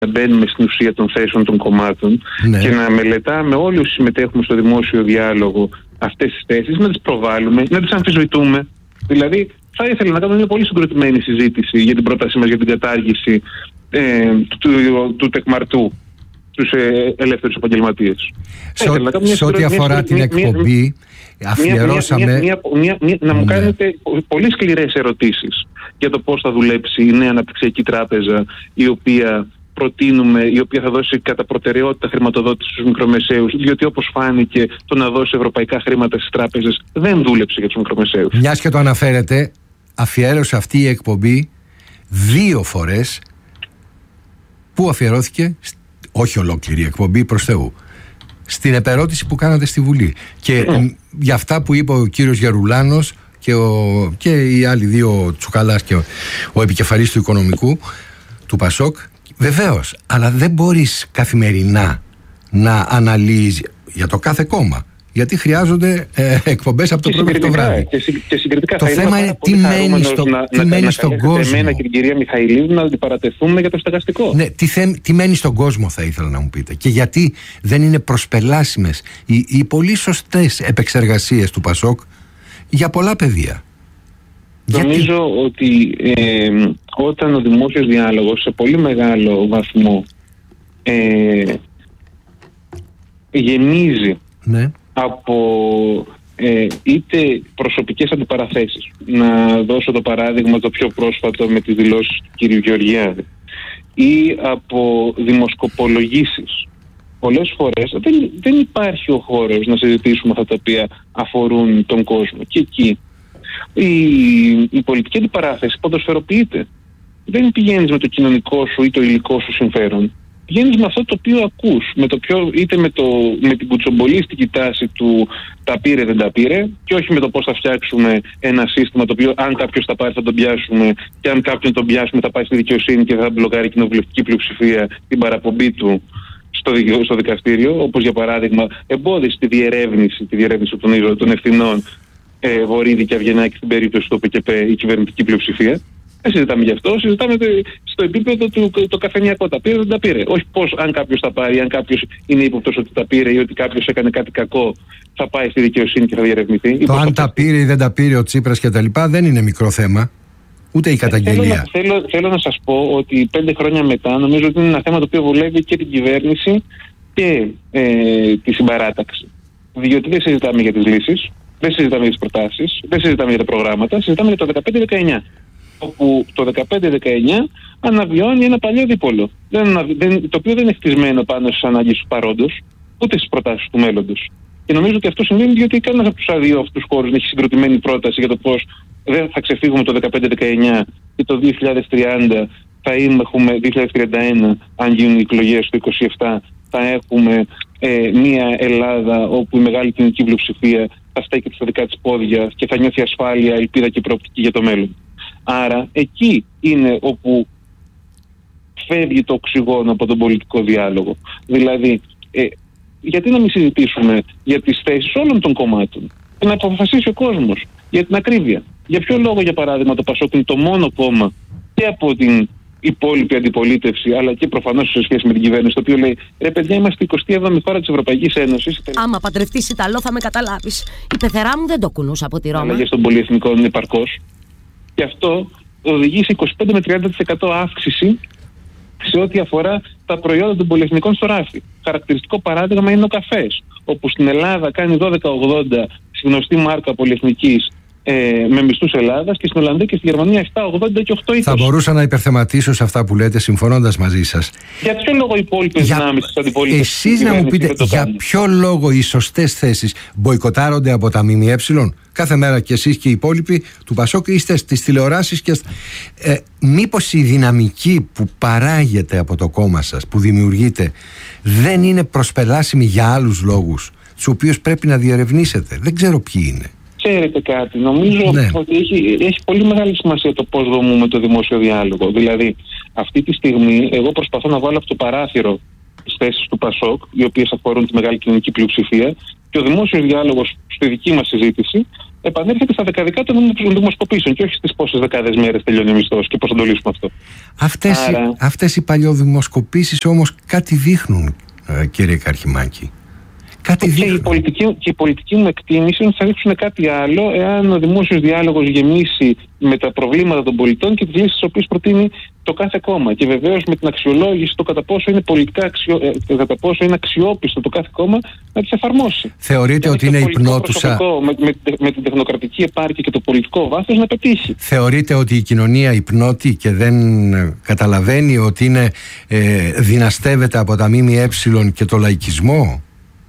μπαίνουμε στην ουσία των θέσεων των κομμάτων, ναι, και να μελετάμε όλοι όσοι συμμετέχουμε στο δημόσιο διάλογο αυτές τις θέσεις, να τις προβάλλουμε, να τις αμφισβητούμε. Δηλαδή, θα ήθελα να κάνουμε μια πολύ συγκροτημένη συζήτηση για την πρότασή μας για την κατάργηση του τεκμαρτού στους ελεύθερους επαγγελματίες. Σε ό,τι αφορά την εκπομπή, αφιερώσαμε... Να μου κάνετε πολύ σκληρές ερωτήσεις για το πώς θα δουλέψει η νέα αναπτυξιακή τράπεζα, η οποία προτείνουμε, η οποία θα δώσει κατά προτεραιότητα χρηματοδότηση στους μικρομεσαίους, διότι όπως φάνηκε, το να δώσει ευρωπαϊκά χρήματα στις τράπεζες δεν δούλεψε για τους μικρομεσαίους. Μιας και το αναφέρετε, αφιέρωσε αυτή η εκπομπή 2 φορές που αφιερώθηκε, όχι ολόκληρη η εκπομπή, προς Θεού, στην επερώτηση που κάνατε στη Βουλή. Και για αυτά που είπε ο κύριος Γερουλάνος και οι άλλοι δύο, Τσουκαλάς και ο επικεφαλής του Οικονομικού του Πασόκ, βεβαίως, αλλά δεν μπορείς καθημερινά να αναλύεις για το κάθε κόμμα, γιατί χρειάζονται εκπομπές από το πρωί μέχρι το βράδυ. Και συγκριτικά το θέμα είναι τι μένει στον κόσμο. Εμένα και την κυρία Μιχαηλίδου να αντιπαρατεθούμε για το στεγαστικό. Ναι, τι μένει στον κόσμο, θα ήθελα να μου πείτε. Και γιατί δεν είναι προσπελάσιμες οι πολύ σωστές επεξεργασίες του Πασόκ για πολλά πεδία. Νομίζω ότι όταν ο δημόσιος διάλογος σε πολύ μεγάλο βαθμό γεμίζει, ναι, από είτε προσωπικές αντιπαραθέσεις. Να δώσω το παράδειγμα το πιο πρόσφατο με τις δηλώσεις του κ. Γεωργιάδη, ή από δημοσκοπολογήσεις. Πολλές φορές δεν υπάρχει ο χώρος να συζητήσουμε αυτά τα οποία αφορούν τον κόσμο. Και εκεί η πολιτική αντιπαράθεση ποδοσφαιροποιείται. Δεν πηγαίνεις με το κοινωνικό σου ή το υλικό σου συμφέρον. Πηγαίνεις με αυτό το οποίο ακούς, είτε με την κουτσομπολίστικη τάση του τα πήρε δεν τα πήρε, και όχι με το πώς θα φτιάξουμε ένα σύστημα το οποίο αν κάποιος τα πάρει θα τον πιάσουμε, και αν κάποιον τον πιάσουμε θα πάει στη δικαιοσύνη και θα μπλοκάρει η κοινοβουλευτική πλειοψηφία την παραπομπή του στο δικαστήριο, όπως για παράδειγμα εμπόδισε τη διερεύνηση των ευθυνών Βορύδη και Αυγενάκη στην περίπτωση του ΟΠΚΠ η κυβερνητική πλειοψηφία. Δεν συζητάμε γι' αυτό, συζητάμε στο επίπεδο το καφενιακό. Τα πήρε, δεν τα πήρε. Όχι πώς αν κάποιος τα πάρει, αν κάποιος είναι ύποπτος ότι τα πήρε ή ότι κάποιος έκανε κάτι κακό, θα πάει στη δικαιοσύνη και θα διερευνηθεί. Το αν τα πήρε ή δεν τα πήρε ο Τσίπρας και τα λοιπά δεν είναι μικρό θέμα. Ούτε η καταγγελία. Θέλω να σας πω ότι 5 χρόνια μετά νομίζω ότι είναι ένα θέμα το οποίο βολεύει και την κυβέρνηση και τη συμπαράταξη. Διότι δεν συζητάμε για τις λύσεις, δεν συζητάμε για τις προτάσεις, δεν συζητάμε για τα προγράμματα, συζητάμε για το 15-19. Όπου το 15-19 αναβιώνει ένα παλιό δίπολο, το οποίο δεν είναι χτισμένο πάνω στις ανάγκες του παρόντος, ούτε στις προτάσεις του μέλλοντος. Και νομίζω ότι αυτό συμβαίνει διότι κανένας από τους δύο αυτούς χώρους έχει συγκροτημένη πρόταση για το πώς δεν θα ξεφύγουμε το 15-19 και το 2030 θα έχουμε 2031, αν γίνουν οι εκλογές το 27, θα έχουμε μια Ελλάδα όπου η μεγάλη κοινωνική πλειοψηφία θα στέκεται στα δικά της πόδια και θα νιώθει ασφάλεια, ελπίδα και προοπτική για το μέλλον. Άρα εκεί είναι όπου φεύγει το οξυγόνο από τον πολιτικό διάλογο. Δηλαδή, γιατί να μην συζητήσουμε για τις θέσεις όλων των κομμάτων και να αποφασίσει ο κόσμος για την ακρίβεια. Για ποιο λόγο, για παράδειγμα, το Πασόκ είναι το μόνο κόμμα και από την υπόλοιπη αντιπολίτευση, αλλά και προφανώς σε σχέση με την κυβέρνηση, το οποίο λέει: ρε παιδιά, είμαστε η 27η χώρα της Ευρωπαϊκής Ένωσης. Άμα παντρευτείς Ιταλό, θα με καταλάβεις. Η πεθερά μου δεν το κουνούσα από τη Ρώμα. Αλλαγές των πολυεθνικών είναι επαρκώς. Και αυτό οδηγεί σε 25 με 30% αύξηση σε ό,τι αφορά τα προϊόντα των πολυεθνικών στο ράφι. Χαρακτηριστικό παράδειγμα είναι ο καφές, όπου στην Ελλάδα κάνει 12,80 στη γνωστή μάρκα πολυεθνικής με μισθούς Ελλάδας, και στην Ολλανδία και στη Γερμανία 7,80 και 8,20. Θα μπορούσα να υπερθεματίσω σε αυτά που λέτε, συμφωνώντας μαζί σας. Για ποιο λόγο οι υπόλοιπες δυνάμεις της αντιπολίτευσης? Εσείς να μου πείτε για ποιο λόγο οι σωστές θέσεις μποϊκοτάρονται από τα ΜΜΕ? Κάθε μέρα και εσείς και οι υπόλοιποι του Πασόκ είστε στις τηλεοράσεις και μήπως η δυναμική που παράγεται από το κόμμα σας, που δημιουργείται, δεν είναι προσπελάσιμη για άλλους λόγους, τους οποίους πρέπει να διερευνήσετε? Δεν ξέρω ποιοι είναι. Ξέρετε κάτι, νομίζω ότι έχει πολύ μεγάλη σημασία το πώς δομούμε το δημόσιο διάλογο. Δηλαδή, αυτή τη στιγμή εγώ προσπαθώ να βάλω από το παράθυρο τις θέσεις του Πασόκ, οι οποίες αφορούν τη μεγάλη κοινωνική πλειοψηφία, και ο δημόσιος διάλογος στη δική μας συζήτηση επανέρχεται στα δεκαδικά των δημοσκοπήσεων και όχι στις πόσες δεκάδες μέρες τελειώνει ο μισθός και πώς θα το λύσουμε αυτό. Αυτές οι παλιοδημοσκοπήσεις όμως κάτι δείχνουν, κύριε Καρχιμάκη. Και η πολιτική μου εκτίμηση είναι ότι θα δείξουν κάτι άλλο εάν ο δημόσιος διάλογος γεμίσει με τα προβλήματα των πολιτών και τις λύσεις τις οποίες προτείνει το κάθε κόμμα. Και βεβαίως με την αξιολόγηση το κατά πόσο είναι κατά πόσο είναι αξιόπιστο το κάθε κόμμα να τις εφαρμόσει. Θεωρείτε ότι είναι υπνότουσα με την τεχνοκρατική επάρκεια και το πολιτικό βάθος να πετύχει. Θεωρείτε ότι η κοινωνία υπνώτη και δεν καταλαβαίνει ότι δυναστεύεται από τα ΜΜΕ και το λαϊκισμό?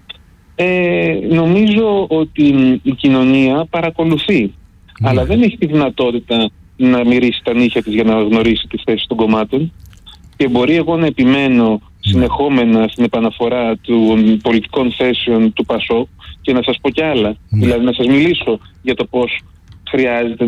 Νομίζω ότι η κοινωνία παρακολουθεί, αλλά δεν έχει τη δυνατότητα να μυρίσει τα νύχια της για να γνωρίσει τις θέσεις των κομμάτων, και μπορεί εγώ να επιμένω συνεχόμενα στην επαναφορά των πολιτικών θέσεων του ΠΑΣΟΚ και να σας πω κι άλλα, δηλαδή να σας μιλήσω για το πώς χρειάζεται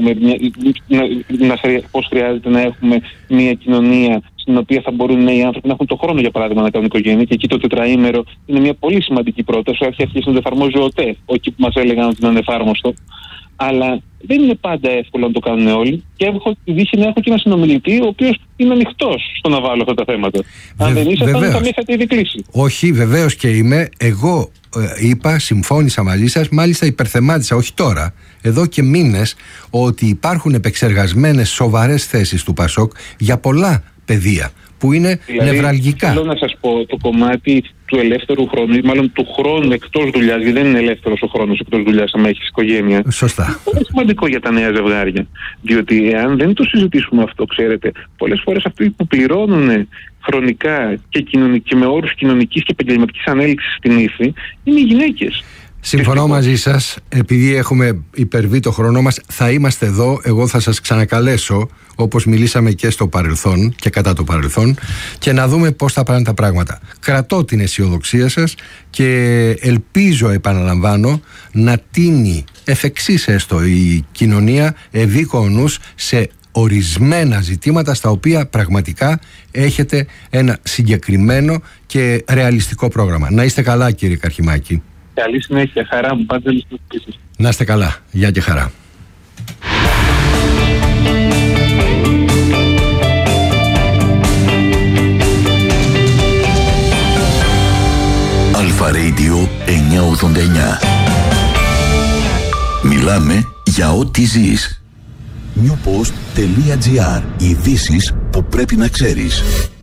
να έχουμε μια κοινωνία στην οποία θα μπορούν νέοι άνθρωποι να έχουν το χρόνο, για παράδειγμα, να κάνουν οικογένεια. Και εκεί το τετραήμερο είναι μια πολύ σημαντική πρόταση. Έχει αρχίσει να το εφαρμόζει ο ΟΤΕ, εκεί που μας έλεγαν ότι είναι ανεφάρμοστο. Αλλά δεν είναι πάντα εύκολο να το κάνουν όλοι. Και έχω τη τύχη να έχω και ένα συνομιλητή, ο οποίος είναι ανοιχτός στο να βάλω αυτά τα θέματα. Αν δεν ήσασταν, θα με είχατε ήδη κλείσει. Όχι, βεβαίως και είμαι. Εγώ συμφώνησα μαζί σας, μάλιστα υπερθεμάτισα, όχι τώρα, εδώ και μήνες, ότι υπάρχουν επεξεργασμένες σοβαρές θέσεις του ΠΑΣΟΚ για πολλά πεδία που είναι νευραλγικά. Θέλω να σας πω, το κομμάτι του ελεύθερου χρόνου, ή μάλλον του χρόνου εκτός δουλειάς, γιατί δεν είναι ελεύθερος ο χρόνος εκτός δουλειάς, άμα έχεις οικογένεια. Σωστά. Είναι πολύ σημαντικό για τα νέα ζευγάρια. Διότι εάν δεν το συζητήσουμε αυτό, ξέρετε, πολλές φορές αυτοί που πληρώνουν χρονικά και με όρους κοινωνικής και επαγγελματικής ανέλυξης στην ύφη είναι οι γυναίκες. Συμφωνώ μαζί σας. Επειδή έχουμε υπερβεί το χρόνο μας, θα είμαστε εδώ. Εγώ θα σας ξανακαλέσω, όπως μιλήσαμε και στο παρελθόν και κατά το παρελθόν, και να δούμε πώς θα πάνε τα πράγματα. Κρατώ την αισιοδοξία σας και ελπίζω, επαναλαμβάνω, να τίνει εφ' εξής έστω η κοινωνία ευήκονους σε ορισμένα ζητήματα στα οποία πραγματικά έχετε ένα συγκεκριμένο και ρεαλιστικό πρόγραμμα. Να είστε καλά, κύριε Καρχιμάκη. Καλή συνέχεια, χαρά μου, πάντα λυστικές. Να είστε καλά, γεια και χαρά. Αλφα Radio 989. Μιλάμε για ό,τι ζεις. Newpost.gr. Ειδήσεις που πρέπει να ξέρεις.